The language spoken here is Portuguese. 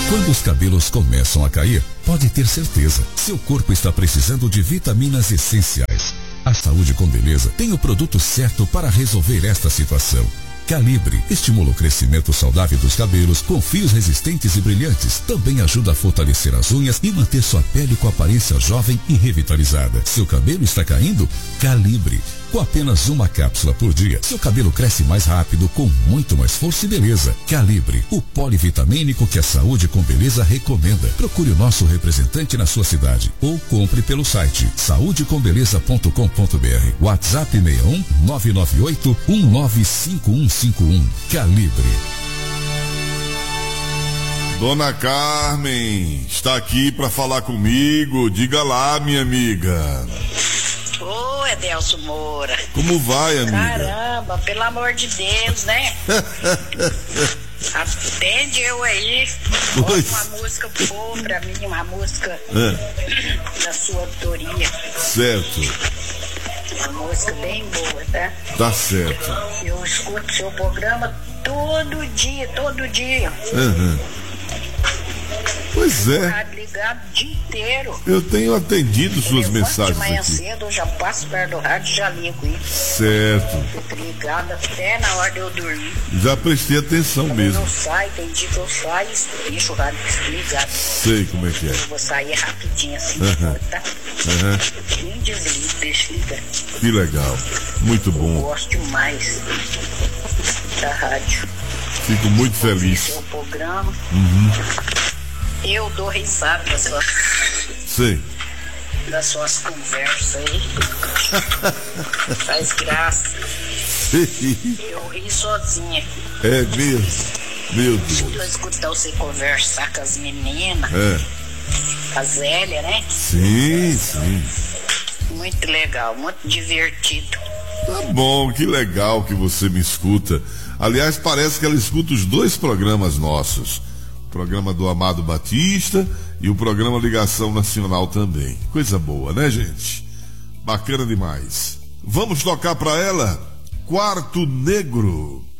Quando os cabelos começam a cair, pode ter certeza, seu corpo está precisando de vitaminas essenciais. A Saúde com Beleza tem o produto certo para resolver esta situação. Calibre estimula o crescimento saudável dos cabelos com fios resistentes e brilhantes. Também ajuda a fortalecer as unhas e manter sua pele com aparência jovem e revitalizada. Seu cabelo está caindo? Calibre. Com apenas uma cápsula por dia, seu cabelo cresce mais rápido, com muito mais força e beleza. Calibre, o polivitamínico que a Saúde com Beleza recomenda. Procure o nosso representante na sua cidade ou compre pelo site saudecombeleza.com.br. WhatsApp 61 998 195151. Calibre. Dona Carmen está aqui para falar comigo. Diga lá, minha amiga. Ô, Edelso Moura. Como vai, amiga? Caramba, pelo amor de Deus, né? Atende eu aí. Bota uma música boa pra mim, uma música da sua autoria. Certo. Uma música bem boa, tá? Tá certo. Eu escuto seu programa todo dia. Pois é. Rádio ligado o dia inteiro. Eu tenho atendido suas mensagens de manhã aqui. cedo, eu já passo perto do rádio e já ligo aí. Certo. Fico ligado até na hora de eu dormir. Já prestei atenção mesmo. Eu saio, tem dia que eu saio e deixo o rádio ligado. Sei como é que é. Eu vou sair rapidinho assim, tá? Nem desligo, deixa ligado. Que legal. Muito bom. Eu gosto demais da rádio. Fico muito feliz. Seu programa. Eu dou risada das suas conversas aí. Faz graça. Eu ri sozinha. É mesmo? Meu Deus. Eu escutar você conversar com as meninas. Com a Zélia, né? Sim. Muito legal, muito divertido. Tá bom, que legal que você me escuta. Aliás, parece que ela escuta os dois programas nossos. O programa do Amado Batista e o programa Ligação Nacional também. Coisa boa, né, gente? Bacana demais. Vamos tocar pra ela Quarto Negro.